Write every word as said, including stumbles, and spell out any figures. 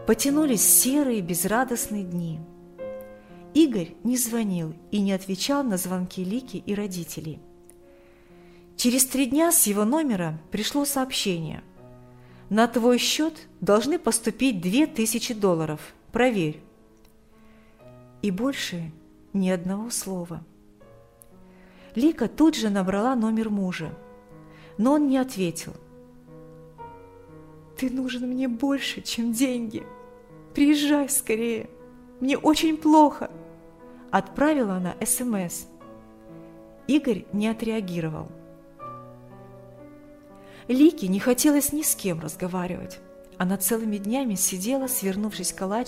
Потянулись серые безрадостные дни. Игорь не звонил и не отвечал на звонки Лики и родителей. Через три дня с его номера пришло сообщение: «На твой счет должны поступить две тысячи долларов. Проверь». И больше ни одного слова. Лика тут же набрала номер мужа, но он не ответил. «Ты нужен мне больше, чем деньги. Приезжай скорее. Мне очень плохо», – отправила она СМС. Игорь не отреагировал. Лике не хотелось ни с кем разговаривать. Она целыми днями сидела, свернувшись калачиком,